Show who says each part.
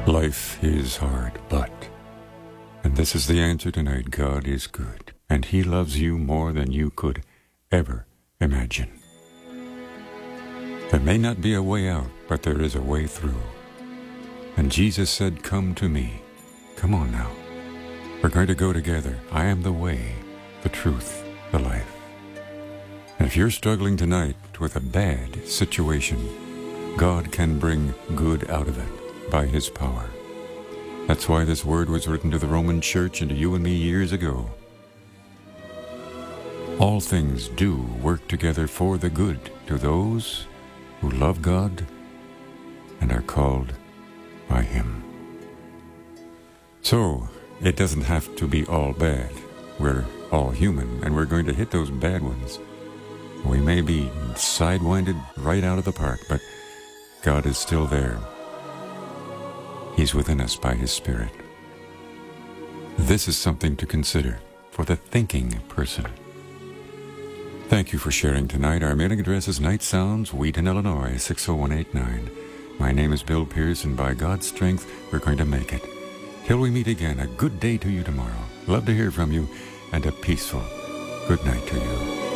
Speaker 1: Life is hard, and this is the answer tonight, God is good, and He loves you more than you could ever imagine. There may not be a way out, but there is a way through. And Jesus said, come to me. Come on now. We're going to go together. I am the way, the truth, the life. And if you're struggling tonight with a bad situation, God can bring good out of it by His power. That's why this word was written to the Roman Church and to you and me years ago. All things do work together for the good to those who love God and are called by Him. So, it doesn't have to be all bad. We're all human, and we're going to hit those bad ones. We may be sidewinded right out of the park, but God is still there. He's within us by His Spirit. This is something to consider for the thinking person. Thank you for sharing tonight. Our mailing address is Night Sounds, Wheaton, Illinois, 60189. My name is Bill Pierce, and by God's strength, we're going to make it. Till we meet again, a good day to you tomorrow. Love to hear from you, and a peaceful good night to you.